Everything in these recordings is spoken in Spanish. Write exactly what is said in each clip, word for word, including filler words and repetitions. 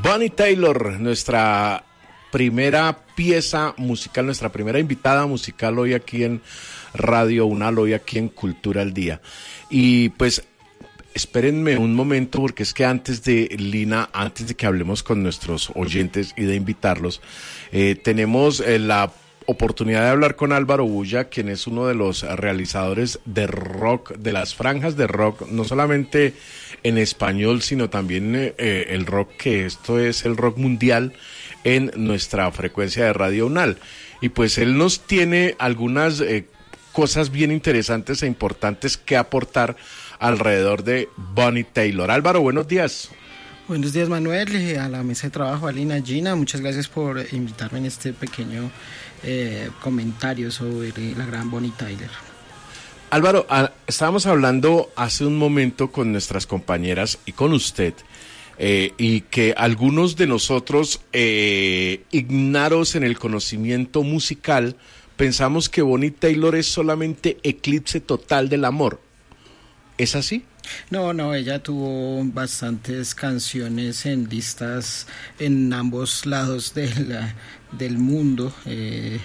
Bonnie Tyler, nuestra primera pieza musical, nuestra primera invitada musical hoy aquí en Radio Unal, hoy aquí en Cultura al Día. Y pues espérenme un momento, porque es que antes de Lina, antes de que hablemos con nuestros oyentes y de invitarlos, eh, tenemos eh, la oportunidad de hablar con Álvaro Bulla, quien es uno de los realizadores de rock, de las franjas de rock, no solamente en español, sino también eh, el rock, que esto es el rock mundial en nuestra frecuencia de Radio Unal. Y pues él nos tiene algunas eh, cosas bien interesantes e importantes que aportar alrededor de Bonnie Tyler. Álvaro, buenos días. Buenos días, Manuel, a la mesa de trabajo, a Lina, Gina, muchas gracias por invitarme en este pequeño eh, comentario sobre la gran Bonnie Tyler. Álvaro, a, estábamos hablando hace un momento con nuestras compañeras y con usted, eh, y que algunos de nosotros, eh, ignaros en el conocimiento musical, pensamos que Bonnie Tyler es solamente eclipse total del amor. ¿Es así? No, no, ella tuvo bastantes canciones en listas en ambos lados de la, del mundo, eh,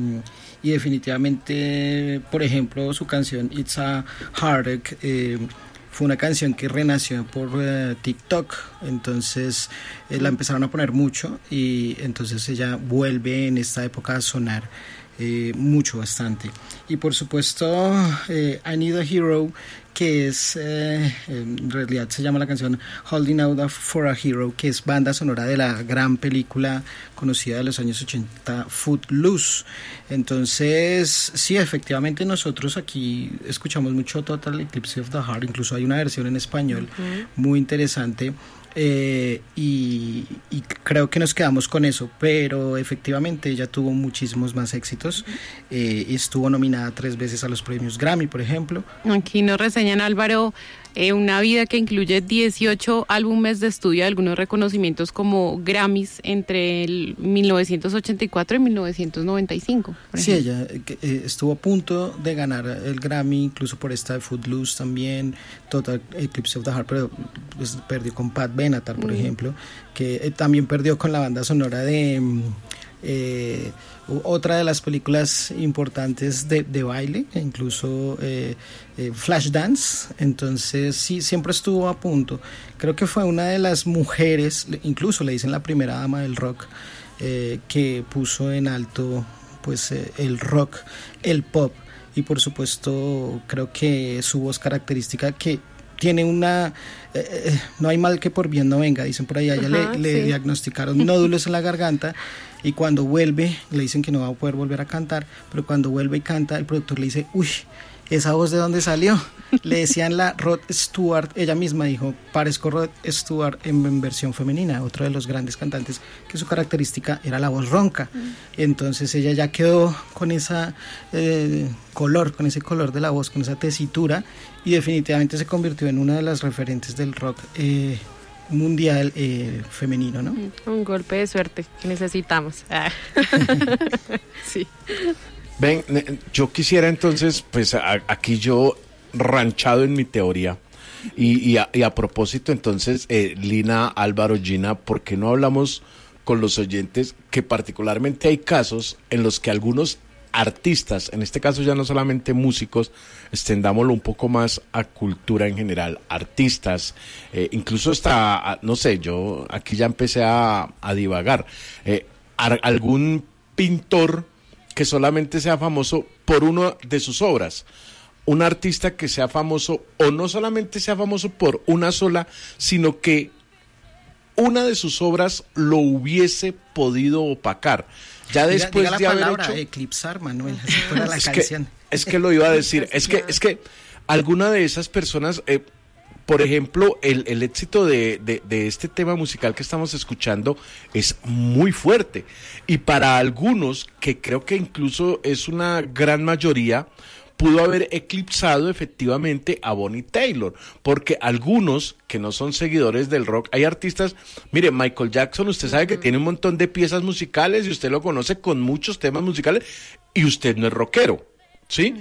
y definitivamente, por ejemplo, su canción It's a Heartache eh, fue una canción que renació por uh, TikTok, entonces eh, la empezaron a poner mucho y entonces ella vuelve en esta época a sonar eh, mucho, bastante. Y por supuesto, eh, I Need a Hero, que es, eh, en realidad se llama la canción Holding Out for a Hero, que es banda sonora de la gran película conocida de los años ochenta, Footloose. Entonces, sí, efectivamente nosotros aquí escuchamos mucho Total Eclipse of the Heart, incluso hay una versión en español uh-huh. muy interesante. Eh, y, y creo que nos quedamos con eso, pero efectivamente ella tuvo muchísimos más éxitos, eh, estuvo nominada tres veces a los premios Grammy, por ejemplo. Aquí nos reseñan, Álvaro, eh, una vida que incluye dieciocho álbumes de estudio y algunos reconocimientos como Grammys entre el mil novecientos ochenta y cuatro y mil novecientos noventa y cinco. Sí, ella eh, estuvo a punto de ganar el Grammy, incluso por esta de Footloose también, Total Eclipse of the Heart, pero pues, perdió con Pat Benatar, por mm. ejemplo, que eh, también perdió con la banda sonora de eh, otra de las películas importantes de, de baile, incluso eh, eh, Flashdance. Entonces sí, siempre estuvo a punto. Creo que fue una de las mujeres, incluso le dicen la primera dama del rock, eh, que puso en alto pues eh, el rock, el pop, y por supuesto creo que su voz característica, que tiene una, eh, no hay mal que por bien no venga, dicen por ahí, a ella Ajá, le, le sí. diagnosticaron nódulos en la garganta, y cuando vuelve le dicen que no va a poder volver a cantar, pero cuando vuelve y canta, el productor le dice, uy, ¿esa voz de dónde salió? Le decían la Rod Stewart, ella misma dijo, parezco Rod Stewart en, en versión femenina, otro de los grandes cantantes, que su característica era la voz ronca. Mm. Entonces ella ya quedó con esa eh, color, con ese color de la voz, con esa tesitura, y definitivamente se convirtió en una de las referentes del rock eh, mundial eh, femenino, ¿no? Un golpe de suerte que necesitamos. Ah. Sí. Ven, yo quisiera entonces, pues a, aquí yo ranchado en mi teoría, y, y, a, y a propósito entonces, eh, Lina, Álvaro, Gina, ¿por qué no hablamos con los oyentes que particularmente hay casos en los que algunos artistas, en este caso ya no solamente músicos, extendámoslo un poco más a cultura en general, artistas, eh, incluso hasta, no sé, yo aquí ya empecé a, a divagar, eh, a, algún pintor que solamente sea famoso por una de sus obras, un artista que sea famoso, o no solamente sea famoso por una sola, sino que una de sus obras lo hubiese podido opacar. Ya diga, después diga de la haber palabra, hecho... eclipsar, Manuel, así fuera la es canción. Que, es que lo iba a decir, es que, es que alguna de esas personas... Eh, Por ejemplo, el, el éxito de, de, de este tema musical que estamos escuchando es muy fuerte. Y para algunos, que creo que incluso es una gran mayoría, pudo haber eclipsado efectivamente a Bonnie Tyler. Porque algunos que no son seguidores del rock, hay artistas, mire, Michael Jackson, usted sabe que tiene un montón de piezas musicales y usted lo conoce con muchos temas musicales y usted no es rockero, ¿sí?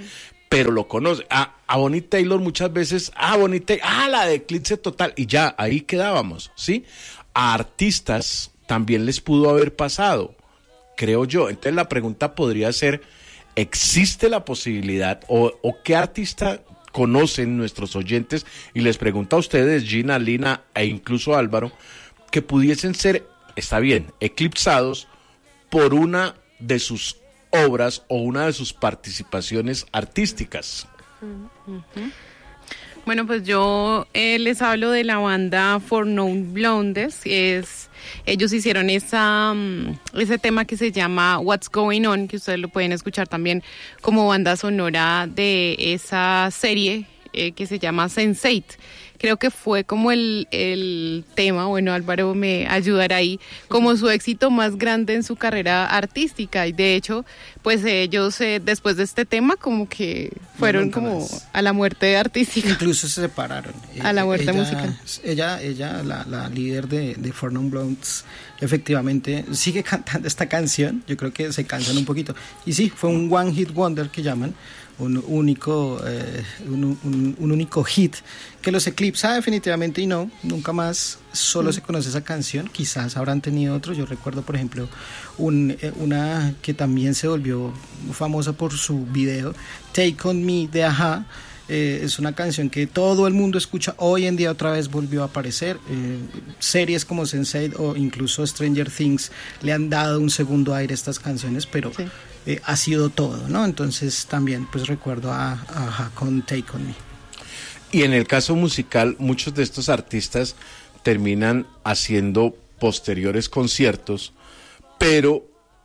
pero lo conoce. A, a Bonnie Taylor muchas veces, ah, Bonnie Taylor, ah, la de Eclipse Total, y ya, ahí quedábamos, ¿sí? A artistas también les pudo haber pasado, creo yo. Entonces la pregunta podría ser, ¿existe la posibilidad, o, o qué artista conocen nuestros oyentes, y les pregunto a ustedes, Gina, Lina e incluso Álvaro, que pudiesen ser, está bien, eclipsados por una de sus obras o una de sus participaciones artísticas? Uh-huh. Bueno, pues yo eh, les hablo de la banda For Known Blondes. Es, ellos hicieron esa, um, ese tema que se llama What's Going On, que ustedes lo pueden escuchar también como banda sonora de esa serie eh, que se llama sense eight. Creo que fue como el, el tema, bueno, Álvaro me ayudará ahí, como su éxito más grande en su carrera artística. Y de hecho, pues ellos eh, después de este tema como que fueron no, como más. A la muerte artística. Incluso se separaron. A la muerte ella, musical. Ella, ella la, la líder de, de For Known Blondes, efectivamente sigue cantando esta canción. Yo creo que se cansan un poquito. Y sí, fue un one hit wonder que llaman. Un único, eh, un, un, un único hit que los eclipsa definitivamente, y no, nunca más solo mm. se conoce esa canción. Quizás habrán tenido otros. Yo recuerdo, por ejemplo, un, eh, una que también se volvió famosa por su video, Take On Me de A H A. Eh, es una canción que todo el mundo escucha. Hoy en día otra vez volvió a aparecer. Eh, series como sense eight o incluso Stranger Things le han dado un segundo aire a estas canciones, pero sí. eh, ha sido todo, ¿no? Entonces también pues recuerdo a, a, a con Take On Me. Y en el caso musical, muchos de estos artistas terminan haciendo posteriores conciertos, pero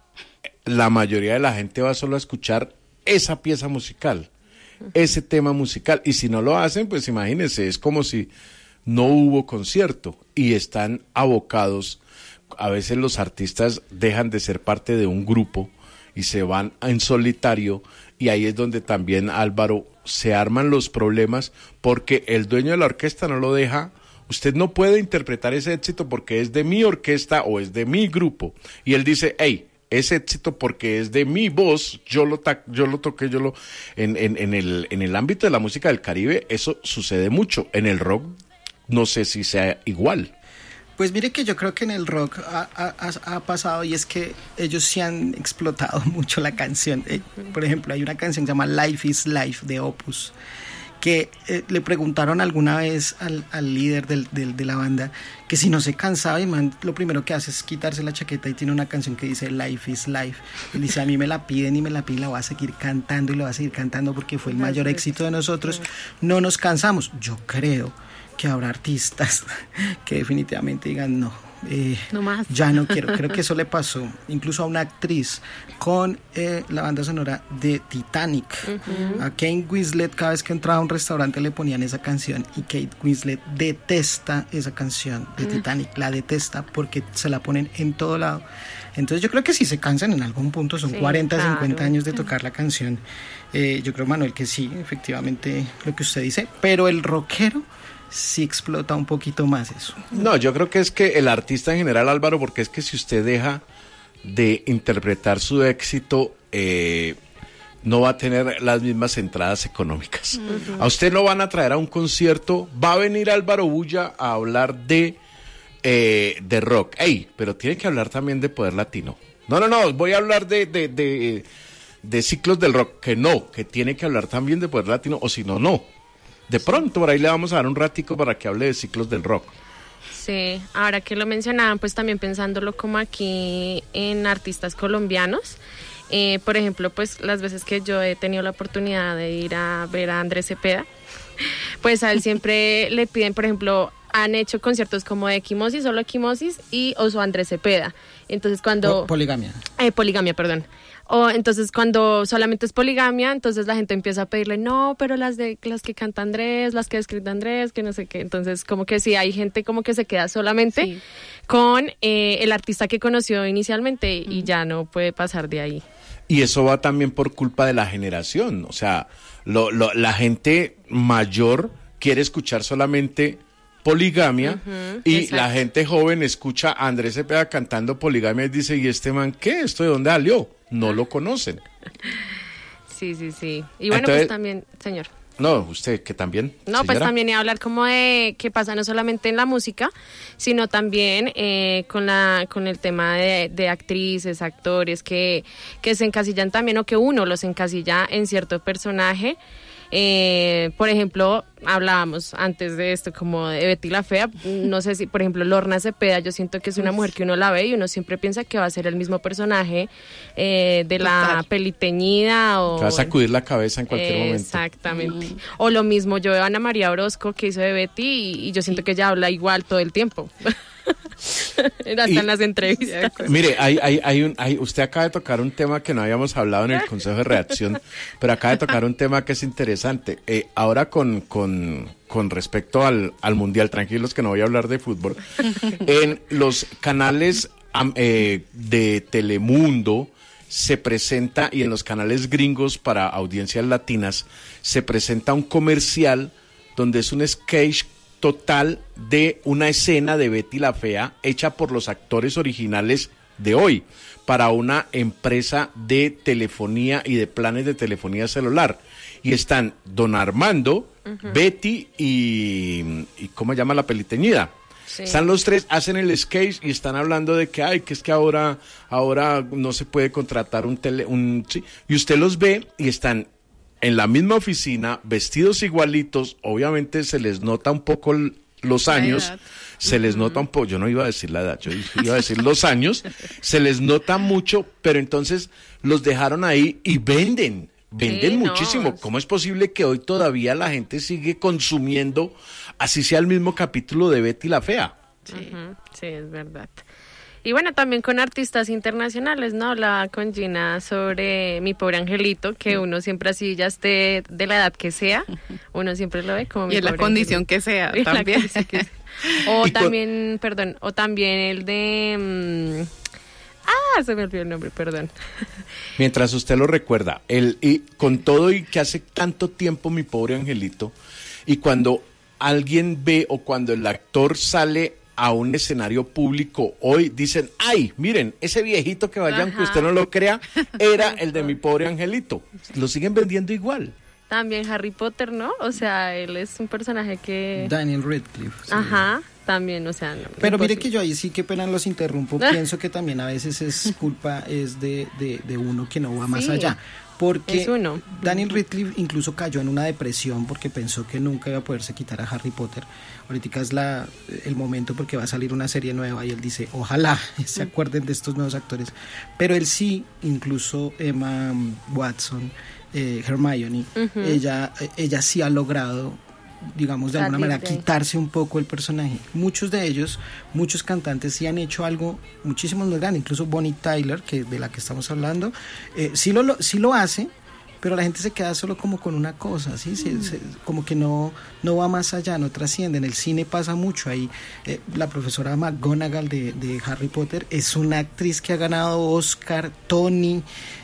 la mayoría de la gente va solo a escuchar esa pieza musical, ese tema musical, y si no lo hacen, pues imagínense, es como si no hubo concierto, y están abocados. A veces los artistas dejan de ser parte de un grupo y se van en solitario, y ahí es donde también, Álvaro, se arman los problemas, porque el dueño de la orquesta no lo deja. Usted no puede interpretar ese éxito porque es de mi orquesta o es de mi grupo, y él dice, hey, ese éxito porque es de mi voz, yo lo ta- yo lo toqué, yo lo en, en, en el en el ámbito de la música del Caribe eso sucede mucho. En el rock no sé si sea igual. Pues mire que yo creo que en el rock ha, ha, ha pasado, y es que ellos sí han explotado mucho la canción. Eh, por ejemplo, hay una canción que se llama Life is Life de Opus, que eh, le preguntaron alguna vez al, al líder del, del, de la banda que si no se cansaba, y man, lo primero que hace es quitarse la chaqueta y tiene una canción que dice Life is Life. Y dice, a mí me la piden y me la piden, la voy a seguir cantando y la voy a seguir cantando porque fue el mayor éxito de nosotros. No nos cansamos. Yo creo que habrá artistas que definitivamente digan no, eh, no más. Ya no quiero. Creo que eso le pasó incluso a una actriz con eh, la banda sonora de Titanic. Uh-huh. A Kate Winslet, cada vez que entraba a un restaurante le ponían esa canción, y Kate Winslet detesta esa canción de uh-huh. Titanic, la detesta porque se la ponen en todo lado. Entonces yo creo que si se cansan en algún punto, son sí, cuarenta, claro. cincuenta años de tocar la canción. Eh, yo creo, Manuel, que sí, efectivamente lo que usted dice, pero el rockero sí explota un poquito más eso. No, yo creo que es que el artista en general, Álvaro, porque es que si usted deja de interpretar su éxito, eh, no va a tener las mismas entradas económicas. Uh-huh. A usted lo van a traer a un concierto, va a venir Álvaro Bulla a hablar de, eh, de rock. Ey, pero tiene que hablar también de poder latino. No, no, no, voy a hablar de, de, de, de ciclos del rock. Que no, que tiene que hablar también de poder latino, o si no, no. De pronto, por ahí le vamos a dar un ratico para que hable de ciclos del rock. Sí, ahora que lo mencionaban, pues también pensándolo como aquí en artistas colombianos. Eh, por ejemplo, pues las veces que yo he tenido la oportunidad de ir a ver a Andrés Cepeda, pues a él siempre le piden, por ejemplo, han hecho conciertos como de Equimosis, solo Equimosis y Oso Andrés Cepeda. Entonces cuando... O, poligamia. Eh, poligamia, perdón. O entonces cuando solamente es poligamia, entonces la gente empieza a pedirle, no, pero las de las que canta Andrés, las que ha escrito Andrés, que no sé qué. Entonces como que sí, hay gente como que se queda solamente sí. con eh, el artista que conoció inicialmente mm. y ya no puede pasar de ahí. Y eso va también por culpa de la generación. O sea, lo, lo, la gente mayor quiere escuchar solamente poligamia, uh-huh, y exacto. La gente joven escucha a Andrés Cepeda cantando poligamia y dice, ¿y este man qué? ¿Esto de dónde salió? No lo conocen. Sí. Sí, sí, sí. Y bueno, Entonces, pues también, señor. No, usted que también. No, señora. pues también iba a hablar como de qué pasa no solamente en la música, sino también eh, con la con el tema de, de actrices, actores que, que se encasillan también o que uno los encasilla en cierto personaje. Eh, por ejemplo, hablábamos antes de esto como de Betty la Fea, no sé si, por ejemplo, Lorna Cepeda, yo siento que es una mujer que uno la ve y uno siempre piensa que va a ser el mismo personaje eh, de la Total. peliteñida o... Te va a sacudir la cabeza en cualquier momento. Exactamente. Mm. O lo mismo, yo veo a Ana María Orozco que hizo de Betty y, y yo siento sí. que ella habla igual todo el tiempo. Hasta y, en las entrevistas. Mire, hay, hay, hay un, hay, usted acaba de tocar un tema que no habíamos hablado en el Consejo de Redacción, pero acaba de tocar un tema que es interesante. Eh, ahora con, con, con respecto al, al Mundial, tranquilos que no voy a hablar de fútbol, en los canales eh, de Telemundo se presenta, y en los canales gringos para audiencias latinas, se presenta un comercial donde es un sketch total de una escena de Betty la Fea hecha por los actores originales de hoy para una empresa de telefonía y de planes de telefonía celular. Y están Don Armando, uh-huh. Betty y, y ¿cómo se llama la peliteñida? Sí. Están los tres, hacen el sketch y están hablando de que ay, que es que ahora, ahora no se puede contratar un tele, un sí, y usted los ve y están en la misma oficina, vestidos igualitos, obviamente se les nota un poco l- los años, se uh-huh. les nota un poco, yo no iba a decir la edad, yo iba a decir los años, se les nota mucho, pero entonces los dejaron ahí y venden, venden sí, muchísimo. No. ¿Cómo es posible que hoy todavía la gente sigue consumiendo, así sea el mismo capítulo de Betty la Fea? Sí, uh-huh. sí, es verdad. Y bueno, también con artistas internacionales, ¿no? Hablaba con Gina sobre Mi Pobre Angelito, que uno siempre así, ya esté de la edad que sea, uno siempre lo ve como Mi Y en Pobre la condición Angelito. que sea, Y también. La que sea. O también, con... perdón, o también el de... Mmm... Ah, se me olvidó el nombre, perdón. Mientras usted lo recuerda, el, y con todo y que hace tanto tiempo Mi Pobre Angelito, y cuando alguien ve o cuando el actor sale a un escenario público, hoy dicen, ay, miren, ese viejito que vayan, Ajá. que usted no lo crea, era el de Mi Pobre Angelito. Lo siguen vendiendo igual. También Harry Potter, ¿no? O sea, él es un personaje que... Daniel Radcliffe. Sí. Ajá, también, o sea... No, Pero mire que yo ahí sí, qué pena los interrumpo, pienso que también a veces es culpa es de, de, de uno que no va más sí. allá. Porque Daniel Radcliffe incluso cayó en una depresión porque pensó que nunca iba a poderse quitar a Harry Potter. Ahorita es la, el momento porque va a salir una serie nueva y él dice, ojalá se acuerden de estos nuevos actores. Pero él sí, incluso Emma Watson, eh, Hermione, uh-huh. ella, ella sí ha logrado, digamos, de alguna manera quitarse un poco el personaje. Muchos de ellos, muchos cantantes sí han hecho algo muchísimo más grande, incluso Bonnie Tyler, que de la que estamos hablando, eh, sí, lo, lo, sí lo hace, pero la gente se queda solo como con una cosa, ¿sí? Se, se, como que no, no va más allá, no trasciende. En el cine pasa mucho. Ahí eh, la profesora McGonagall de, de Harry Potter es una actriz que ha ganado Oscar, Tony,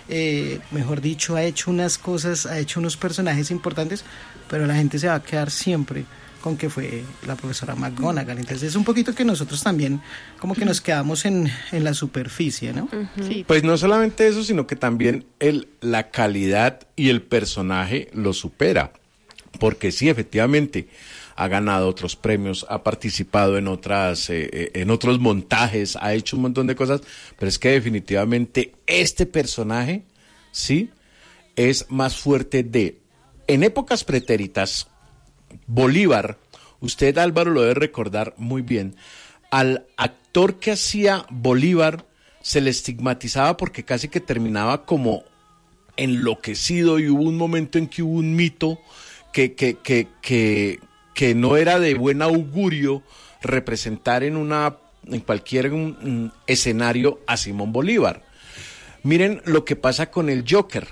eh, mejor dicho, ha hecho unas cosas, ha hecho unos personajes importantes, pero la gente se va a quedar siempre con que fue la profesora McGonagall. Entonces es un poquito que nosotros también como que nos quedamos en, en la superficie, ¿no? Uh-huh. Sí. Pues no solamente eso, sino que también el, la calidad y el personaje lo supera, porque sí, efectivamente ha ganado otros premios, ha participado en otras eh, en otros montajes, ha hecho un montón de cosas, pero es que definitivamente este personaje sí es más fuerte de, en épocas pretéritas, Bolívar, usted Álvaro lo debe recordar muy bien, al actor que hacía Bolívar se le estigmatizaba porque casi que terminaba como enloquecido, y hubo un momento en que hubo un mito que, que, que, que, que no era de buen augurio representar en, una, en cualquier um, escenario a Simón Bolívar. Miren lo que pasa con el Joker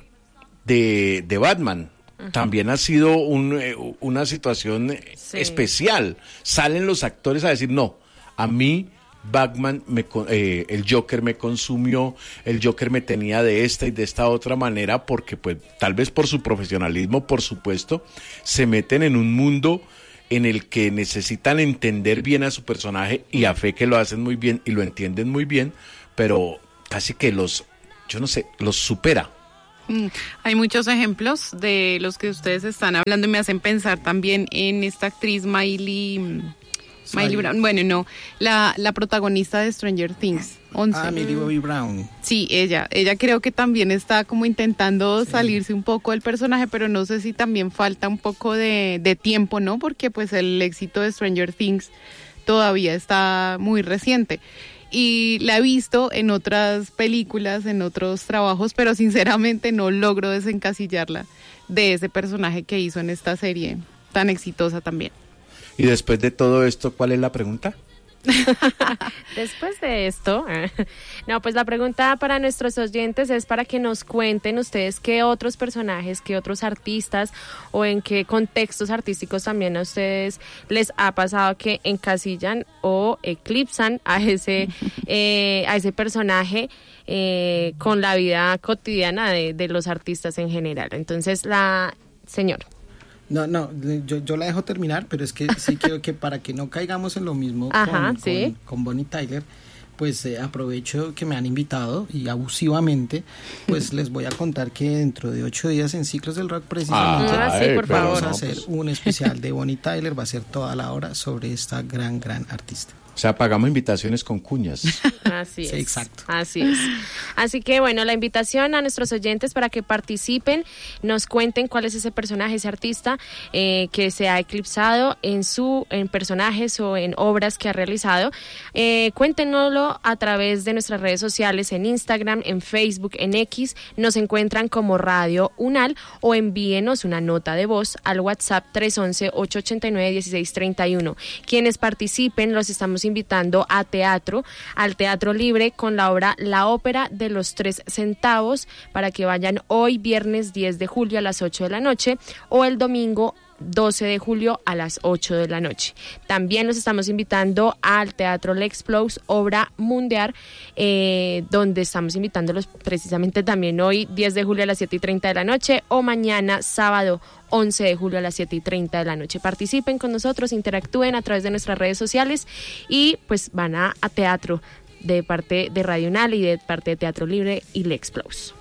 de, de Batman. Uh-huh. También ha sido un, eh, una situación sí. especial. Salen los actores a decir, no, a mí Batman, me, eh, el Joker me consumió, el Joker me tenía de esta y de esta otra manera, porque pues tal vez por su profesionalismo, por supuesto, se meten en un mundo en el que necesitan entender bien a su personaje, y a fe que lo hacen muy bien y lo entienden muy bien, pero casi que los, yo no sé, los supera. Mm, hay muchos ejemplos de los que ustedes están hablando y me hacen pensar también en esta actriz Miley, Miley Brown. Bueno, no, la, la protagonista de Stranger Things. once. Ah, Millie Bobby Brown. Sí, ella, ella creo que también está como intentando sí. salirse un poco del personaje, pero no sé si también falta un poco de, de tiempo, ¿no? Porque pues el éxito de Stranger Things todavía está muy reciente. Y la he visto en otras películas, en otros trabajos, pero sinceramente no logro desencasillarla de ese personaje que hizo en esta serie tan exitosa también. Y después de todo esto, ¿cuál es la pregunta? Después de esto, no, pues la pregunta para nuestros oyentes es para que nos cuenten ustedes qué otros personajes, qué otros artistas o en qué contextos artísticos también a ustedes les ha pasado que encasillan o eclipsan a ese, eh, a ese personaje eh, con la vida cotidiana de, de los artistas en general. Entonces, la señora. No, no, yo, yo la dejo terminar, pero es que sí quiero que para que no caigamos en lo mismo Ajá, con, ¿sí? con, con Bonnie Tyler, pues eh, aprovecho que me han invitado y abusivamente, pues les voy a contar que dentro de ocho días en Ciclos del Rock precisamente ah, sí, por vamos favor. a hacer un especial de Bonnie Tyler, va a ser toda la hora sobre esta gran, gran artista. O sea, pagamos invitaciones con cuñas. Así es. Sí, exacto. Así es. Así que bueno, la invitación a nuestros oyentes para que participen, nos cuenten cuál es ese personaje, ese artista eh, que se ha eclipsado en su en personajes o en obras que ha realizado. Eh, cuéntenoslo a través de nuestras redes sociales, en Instagram, en Facebook, en X. Nos encuentran como Radio Unal o envíenos una nota de voz al WhatsApp tres once, ocho ochenta y nueve, dieciséis treinta y uno. Quienes participen los estamos invitando a teatro, al Teatro Libre con la obra La Ópera de los Tres Centavos para que vayan hoy viernes diez de julio a las ocho de la noche o el domingo doce de julio a las ocho de la noche. También los estamos invitando al Teatro L'Explose, obra mundial, eh, donde estamos invitándolos precisamente también hoy diez de julio a las siete y treinta de la noche o mañana sábado once de julio a las siete y treinta de la noche. Participen con nosotros, interactúen a través de nuestras redes sociales y pues van a, a teatro de parte de Radio Unal y de parte de Teatro Libre y L'Explose.